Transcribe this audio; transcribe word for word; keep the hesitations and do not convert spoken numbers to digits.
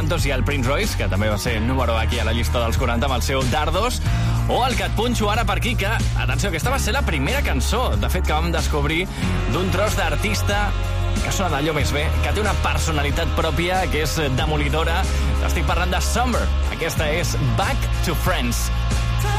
Santos i el Prince Royce, que també va ser número aquí a la llista dels quaranta amb el seu Dardos, o el que et punxo ara per aquí, que, atenció, aquesta va ser la primera cançó, de fet, que vam descobrir d'un tros d'artista que sona d'allò més bé, que té una personalitat pròpia, que és demolidora. Estic parlant de Summer. Aquesta és Back to Friends.